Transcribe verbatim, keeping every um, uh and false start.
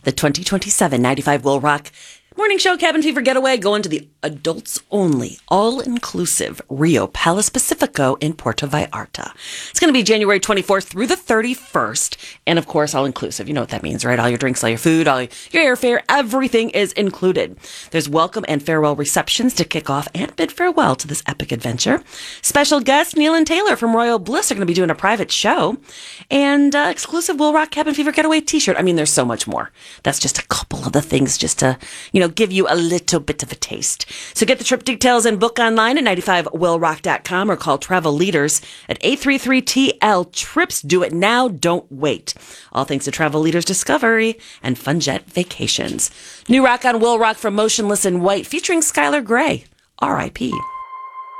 The twenty twenty-seven ninety-five Will Rock Morning Show Cabin Fever Getaway going to the adults-only, all-inclusive Rio Palace Pacifico in Puerto Vallarta. It's going to be January twenty-fourth through the thirty-first, and of course, all-inclusive. You know what that means, right? All your drinks, all your food, all your airfare, everything is included. There's welcome and farewell receptions to kick off and bid farewell to this epic adventure. Special guests Neil and Taylor from Royal Bliss are going to be doing a private show, and uh, exclusive Will Rock Cabin Fever Getaway t-shirt. I mean, there's so much more. That's just a couple of the things just to, you know, give you a little bit of a taste. So get the trip details and book online at ninety-five will rock dot com or call Travel Leaders at eight three three T L Trips. Do it now. Don't wait. All thanks to Travel Leaders Discovery and Funjet Vacations. New rock on Will Rock from Motionless in White featuring Skylar Grey. R I P